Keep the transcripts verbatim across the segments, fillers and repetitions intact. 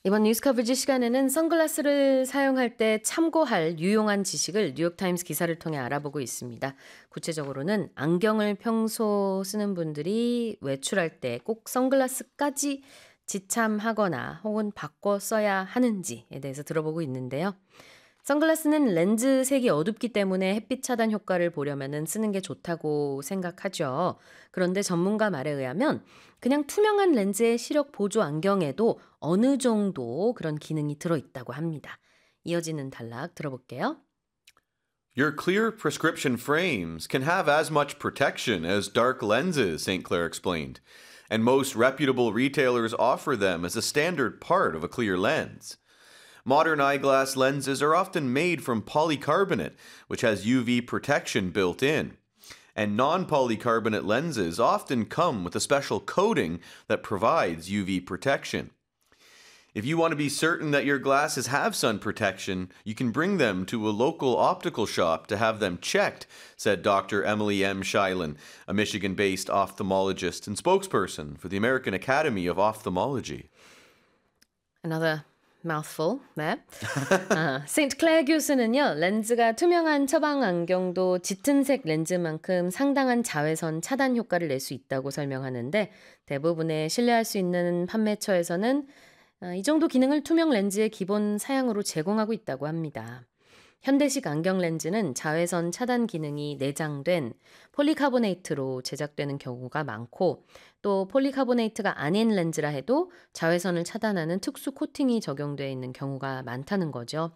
이번 뉴스 커버지 시간에는 선글라스를 사용할 때 참고할 유용한 지식을 뉴욕타임스 기사를 통해 알아보고 있습니다. 구체적으로는 안경을 평소 쓰는 분들이 외출할 때 꼭 선글라스까지 지참하거나 혹은 바꿔 써야 하는지에 대해서 들어보고 있는데요. 선글라스는 렌즈 색이 어둡기 때문에 햇빛 차단 효과를 보려면 쓰는 게 좋다고 생각하죠. 그런데 전문가 말에 의하면 그냥 투명한 렌즈의 시력 보조 안경에도 어느 정도 그런 기능이 들어있다고 합니다. 이어지는 단락 들어볼게요. Your clear prescription frames can have as much protection as dark lenses, Saint Clair explained, and most reputable retailers offer them as a standard part of a clear lens. Modern eyeglass lenses are often made from polycarbonate, which has U V protection built in. And non-polycarbonate lenses often come with a special coating that provides U V protection. If you want to be certain that your glasses have sun protection, you can bring them to a local optical shop to have them checked, said Doctor Emily M. Shilen, a Michigan-based ophthalmologist and spokesperson for the American Academy of Ophthalmology. Another mouthful, 네. 아, 세인트 클레어 교수는요, 렌즈가 투명한 처방 안경도 짙은 색 렌즈만큼 상당한 자외선 차단 효과를 낼 수 있다고 설명하는데 대부분의 신뢰할 수 있는 판매처에서는 이 정도 기능을 투명 렌즈의 기본 사양으로 제공하고 있다고 합니다. 현대식 안경 렌즈는 자외선 차단 기능이 내장된 폴리카보네이트로 제작되는 경우가 많고 또 폴리카보네이트가 아닌 렌즈라 해도 자외선을 차단하는 특수 코팅이 적용되어 있는 경우가 많다는 거죠.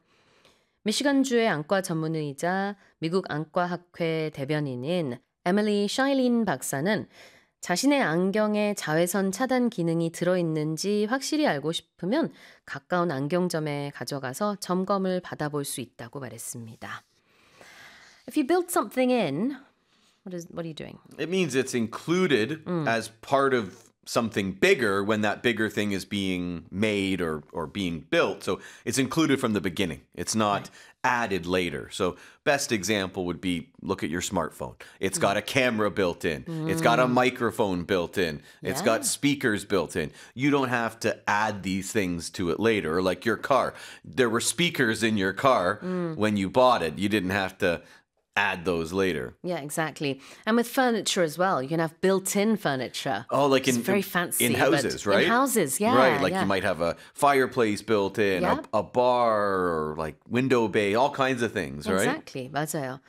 미시간주의 안과 전문의이자 미국 안과학회 대변인인 에밀리 샤일린 박사는 자신의 안경에 자외선 차단 기능이 들어있는지 확실히 알고 싶으면 가까운 안경점에 가져가서 점검을 받아볼 수 있다고 말했습니다. If you build something in, what is what are you doing? It means it's included mm. as part of something bigger when that bigger thing is being made or, or being built. So it's included from the beginning. It's not right. added later. So best example would be, look at your smartphone. It's mm. got a camera built in. Mm. It's got a microphone built in. It's yeah. got speakers built in. You don't have to add these things to it later. Or like your car. There were speakers in your car mm. when you bought it. You didn't have to add those later. Yeah, exactly. And with furniture as well, you can have built-in furniture. Oh, like in, it's very fancy. In houses, right? In houses, yeah. Right, like yeah. you might have a fireplace built in, yeah. a, a bar, or like window bay, all kinds of things, right? Exactly, 맞아요.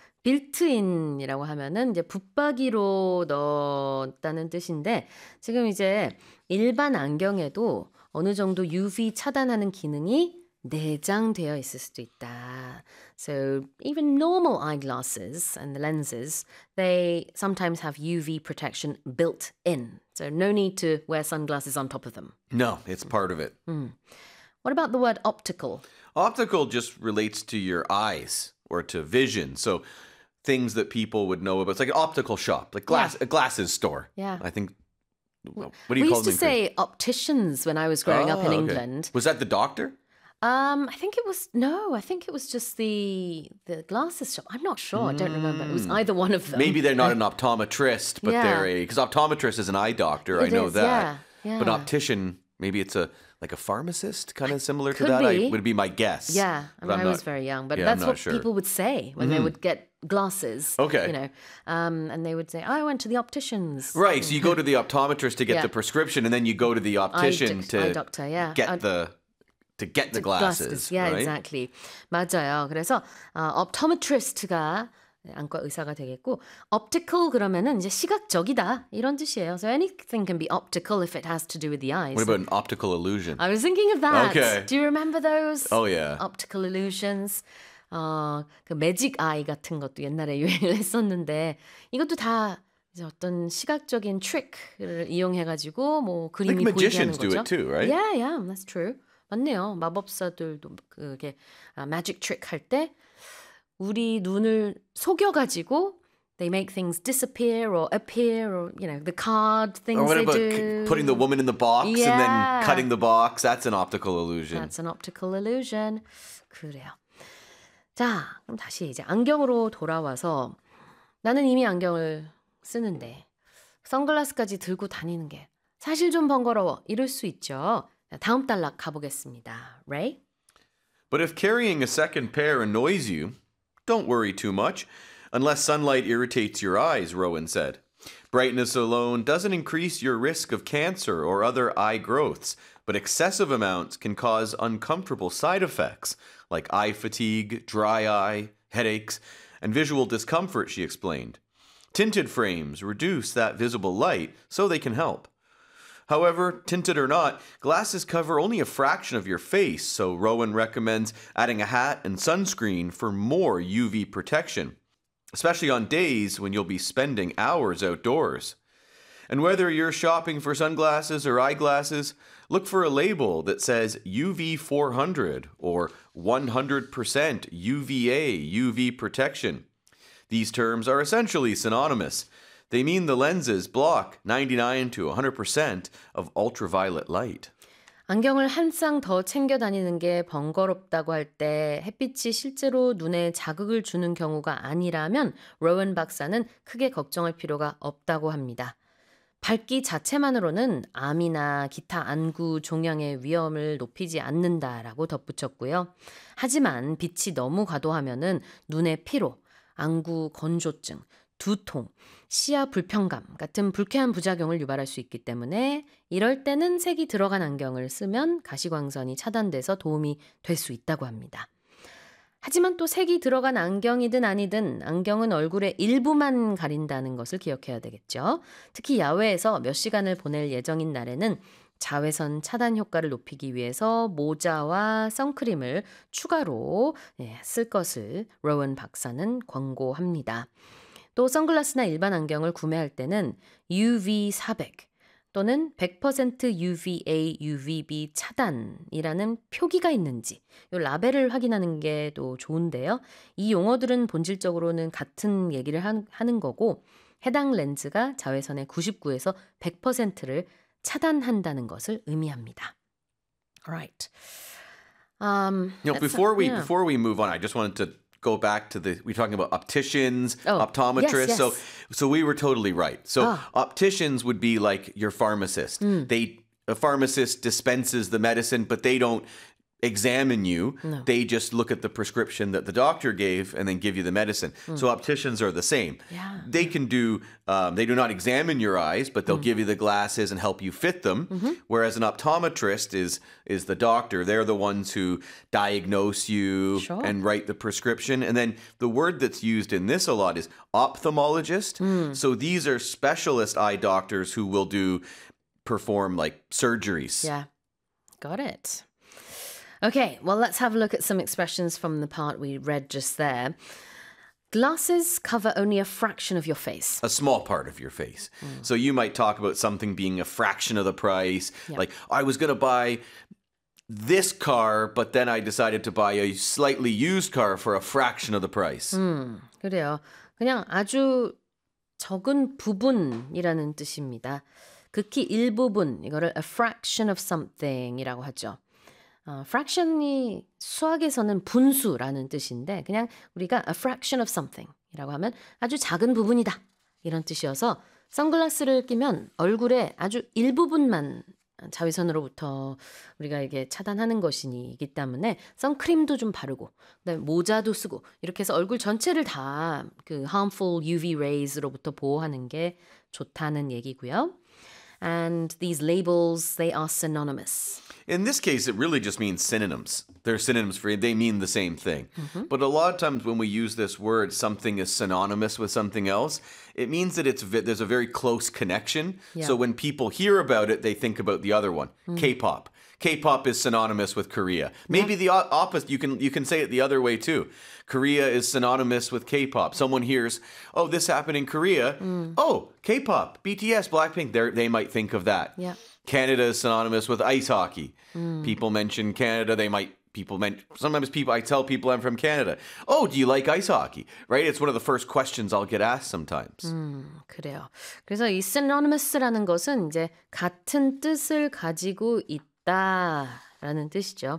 빌트인이라고 하면은 이제 붙박이로 넣었다는 뜻인데 지금 이제 일반 안경에도 어느 정도 유브이 차단하는 기능이 내장되어 있을 수도 있다. So even normal eyeglasses and the lenses, they sometimes have U V protection built in. So no need to wear sunglasses on top of them. No, it's part of it. Mm. What about the word optical? Optical just relates to your eyes or to vision. So things that people would know about. It's like an optical shop, like glass, yeah. a glasses store. Yeah. I think. What do you we call used to say opticians when I was growing oh, up in okay. England. Was that the doctor? Um, I think it was, no, I think it was just the the glasses shop. I'm not sure. I don't remember. It was either one of them. Maybe they're not an optometrist, but yeah. they're a, because optometrist is an eye doctor. It I know is, that. Yeah, yeah. But optician, maybe it's a like a pharmacist, kind of similar to Could that. be. I, would be my guess. Yeah, I, mean, I not, was very young, but yeah, that's what sure. people would say when mm-hmm. they would get glasses. Okay. You know, um, and they would say, oh, I went to the opticians. Right, so you go to the optometrist to get yeah. the prescription, and then you go to the optician eye, to eye doctor, yeah. get eye, the... To get the glasses, glasses. Yeah, right? exactly. 맞아요. 그래서 어, optometrist가 안과 의사가 되겠고 optical 그러면은 이제 시각적이다 이런 뜻이에요. So anything can be optical if it has to do with the eyes. What about an optical illusion? I was thinking of that. Okay. Do you remember those? Oh yeah. Optical illusions. 어, 그 매직 아이 같은 것도 옛날에 유행을 했었는데 이것도 다 이제 어떤 시각적인 트릭을 이용해가지고 뭐 그림이 like 보이게 하는 magicians 거죠. do it too, right? Yeah, yeah, that's true. 맞네요. 마법사들도 그게 아, magic trick 할 때 우리 눈을 속여가지고 they make things disappear or appear or you know the card things or what they about do. putting the woman in the box yeah. and then cutting the box? That's an optical illusion. That's an optical illusion. 그래요. 자, 그럼 다시 이제 안경으로 돌아와서 나는 이미 안경을 쓰는데 선글라스까지 들고 다니는 게 사실 좀 번거로워 이럴 수 있죠. 다음 단락 가보겠습니다. Ray? But if carrying a second pair annoys you, don't worry too much, unless sunlight irritates your eyes, Rowan said. Brightness alone doesn't increase your risk of cancer or other eye growths, but excessive amounts can cause uncomfortable side effects like eye fatigue, dry eye, headaches, and visual discomfort, she explained. Tinted frames reduce that visible light so they can help. However, tinted or not, glasses cover only a fraction of your face, so Rowan recommends adding a hat and sunscreen for more U V protection, especially on days when you'll be spending hours outdoors. And whether you're shopping for sunglasses or eyeglasses, look for a label that says U V four hundred or one hundred percent U V A U V protection. These terms are essentially synonymous. They mean the lenses block ninety-nine to one hundred percent of ultraviolet light. 안경을 한 쌍 더 챙겨 다니는 게 번거롭다고 할 때 햇빛이 실제로 눈에 자극을 주는 경우가 아니라면 로원 박사는 크게 걱정할 필요가 없다고 합니다. 밝기 자체만으로는 암이나 기타 안구 종양의 위험을 높이지 않는다라고 덧붙였고요. 하지만 빛이 너무 과도하면은 눈의 피로, 안구 건조증, 두통, 시야 불편감 같은 불쾌한 부작용을 유발할 수 있기 때문에 이럴 때는 색이 들어간 안경을 쓰면 가시광선이 차단돼서 도움이 될 수 있다고 합니다. 하지만 또 색이 들어간 안경이든 아니든 안경은 얼굴의 일부만 가린다는 것을 기억해야 되겠죠. 특히 야외에서 몇 시간을 보낼 예정인 날에는 자외선 차단 효과를 높이기 위해서 모자와 선크림을 추가로 쓸 것을 로원 박사는 권고합니다. 또 선글라스나 일반 안경을 구매할 때는 유브이 사백 또는 백 퍼센트 유브이에이, 유브이비 차단이라는 표기가 있는지 이 라벨을 확인하는 게 또 좋은데요. 이 용어들은 본질적으로는 같은 얘기를 하는 거고 해당 렌즈가 자외선의 구십구에서 백 퍼센트를 차단한다는 것을 의미합니다. Alright. Um, You know, before we yeah. before we move on, I just wanted to go back to the we're talking about opticians, Oh, optometrists. yes, yes. So so we were totally right. So Ah. opticians would be like your pharmacist. They a pharmacist dispenses the medicine, but they don't examine you. No. They just look at the prescription that the doctor gave and then give you the medicine. So opticians are the same. Yeah. They can do, um, they do not examine your eyes, but they'll give you the glasses and help you fit them. Whereas an optometrist is is the doctor. They're the ones who diagnose you Sure. and write the prescription. And then the word that's used in this a lot is ophthalmologist. So these are specialist eye doctors who will do perform like surgeries. Yeah, got it. Okay, well, let's have a look at some expressions from the part we read just there. Glasses cover only a fraction of your face. A small part of your face. So you might talk about something being a fraction of the price. Yeah. Like, I was going to buy this car, but then I decided to buy a slightly used car for a fraction of the price. 음, 그래요. 그냥 아주 적은 부분이라는 뜻입니다. 극히 일부분, 이거를 a fraction of something이라고 하죠. 어, fraction이 수학에서는 분수라는 뜻인데 그냥 우리가 a fraction of something이라고 하면 아주 작은 부분이다 이런 뜻이어서 선글라스를 끼면 얼굴에 아주 일부분만 자외선으로부터 우리가 이게 차단하는 것이기 때문에 선크림도 좀 바르고 그다음에 모자도 쓰고 이렇게 해서 얼굴 전체를 다 그 harmful 유브이 rays로부터 보호하는 게 좋다는 얘기고요. And these labels, they are synonymous. In this case, it really just means synonyms. They're synonyms for they mean the same thing. But a lot of times when we use this word, something is synonymous with something else, it means that it's vi- there's a very close connection. Yeah. So when people hear about it, they think about the other one. K-pop. K-pop is synonymous with Korea. Maybe the o- opposite. You can you can say it the other way too. Korea is synonymous with K-pop. Someone hears, "Oh, this happened in Korea." Oh, K-pop, B T S, Blackpink. They they might think of that. Yeah. Canada is synonymous with ice hockey. People mention Canada. They might people men- sometimes people I tell people I'm from Canada. Oh, do you like ice hockey? Right? It's one of the first questions I'll get asked sometimes. 그래요. 그래서 이 synonymous라는 것은 이제 같은 뜻을 가지고 있다라는 뜻이죠.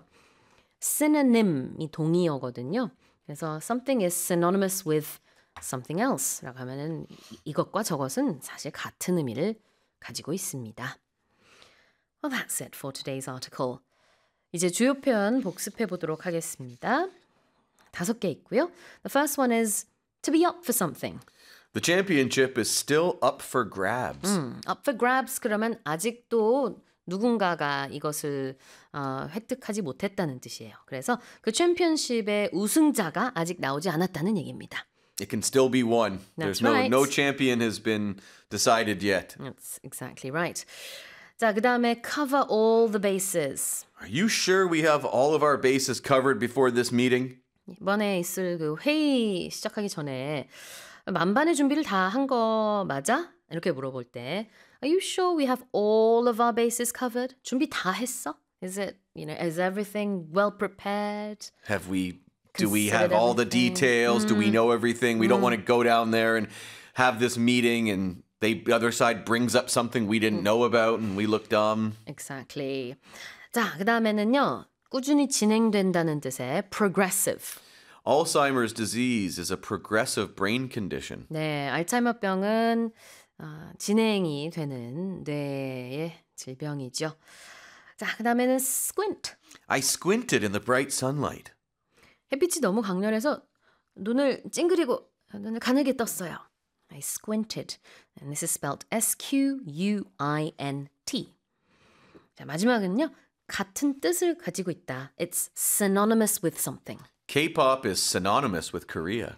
synonym이 동의어거든요. 그래서 something is synonymous with something else라고 하면은 이- 이것과 저것은 사실 같은 의미를 가지고 있습니다. Well, that's it for today's article. 이제 주요 표현 복습해 보도록 하겠습니다. 다섯 개 있고요. The first one is to be up for something. The championship is still up for grabs. 음, up for grabs 그러면 아직도 누군가가 이것을 어, 획득하지 못했다는 뜻이에요. 그래서 그 챔피언십의 우승자가 아직 나오지 않았다는 얘기입니다. It can still be won. That's There's no right. no champion has been decided yet. That's exactly right. 자, 그다음에 cover all the bases. Are you sure we have all of our bases covered before this meeting? 이번에 있을 그 회의 시작하기 전에 만반의 준비를 다 한 거 맞아? 이렇게 물어볼 때 Are you sure we have all of our bases covered? 준비 다 했어? Is it, you know, is everything well prepared? Have we do we have Considered all the everything. details? Do we know everything? We don't want to go down there and have this meeting and they the other side brings up something we didn't know about and we look dumb. Exactly. 자, 그다음에는요. 꾸준히 진행된다는 뜻의 progressive. Alzheimer's disease is a progressive brain condition. 네, 알츠하이머병은 어, 진행이 되는 뇌의 질병이죠. 자, 그다음에는 squint. I squinted in the bright sunlight. 햇빛이 너무 강렬해서 눈을 찡그리고 눈을 가늘게 떴어요. I squinted. And this is spelled S Q U I N T. 자, 마지막은요. 같은 뜻을 가지고 있다. It's synonymous with something. K-pop is synonymous with Korea.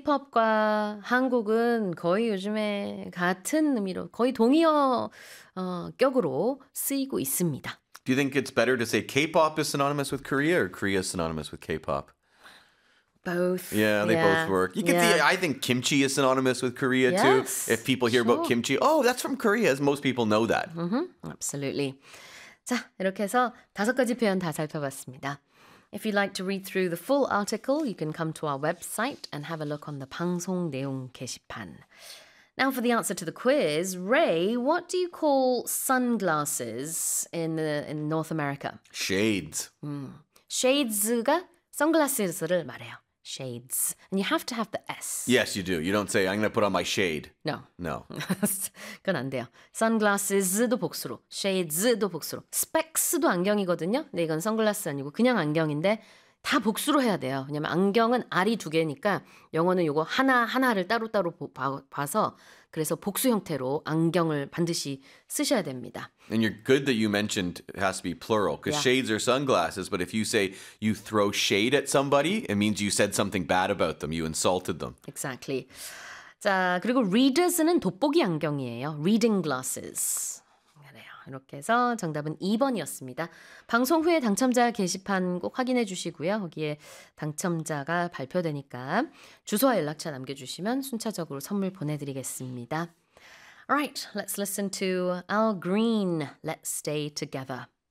K-팝과 한국은 거의 요즘에 같은 의미로 거의 동의어 어, 격으로 쓰이고 있습니다. Do you think it's better to say K-pop is synonymous with Korea or Korea is synonymous with K-pop? Both. Yeah, they yeah. both work. You can yeah. see, I think kimchi is synonymous with Korea Yes, too. If people hear about sure. kimchi, oh, that's from Korea, as most people know that. Mm-hmm, absolutely. 자, 이렇게 해서 다섯 가지 표현 다 살펴봤습니다. If you'd like to read through the full article, you can come to our website and have a look on the 방송 내용 게시판. Now for the answer to the quiz, Ray, what do you call sunglasses in the, in North America? Shades. Shades가 선글라스를 말해요. Shades. And you have to have the S. Yes, you do. You don't say, I'm going to put on my shade. No. No. 그건 안 돼요. Sunglasses도 복수로, shades도 복수로, specs도 안경이거든요. 근데 이건 선글라스 아니고 그냥 안경인데 다 복수로 해야 돼요. 왜냐면 안경은 R이 두 개니까 영어는 요거 하나 하나를 따로따로 보, 봐, 봐서 그래서 복수 형태로 안경을 반드시 쓰셔야 됩니다. And you're good that you mentioned it has to be plural because Yeah. shades are sunglasses. But if you say you throw shade at somebody, it means you said something bad about them. You insulted them. Exactly. 자, 그리고 readers는 돋보기 안경이에요. reading glasses. 그래요. 이렇게 해서 정답은 이 번이었습니다. 방송 후에 당첨자 게시판 꼭 확인해 주시고요. 거기에 당첨자가 발표되니까 주소와 연락처 남겨주시면 순차적으로 선물 보내드리겠습니다. Alright, let's listen to Al Green, Let's Stay Together.